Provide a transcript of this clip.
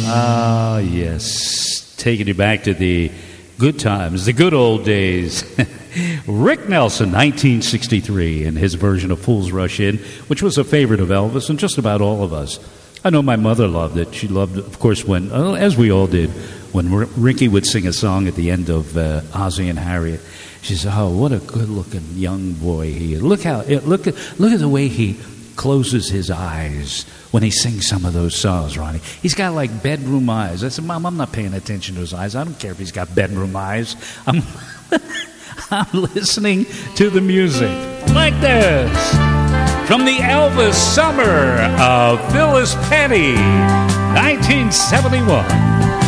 Ah, yes. Taking you back to the good times, the good old days. Rick Nelson, 1963, and his version of Fools Rush In, which was a favorite of Elvis and just about all of us. I know my mother loved it. She loved, of course, when, as we all did, when Ricky would sing a song at the end of Ozzie and Harriet. She said, "Oh, what a good-looking young boy he is! Look at the way he closes his eyes when he sings some of those songs, Ronnie. He's got like bedroom eyes." I said, "Mom, I'm not paying attention to his eyes. I don't care if he's got bedroom eyes. I'm listening to the music like this." From the Elvis summer of Phyllis Petty, 1971.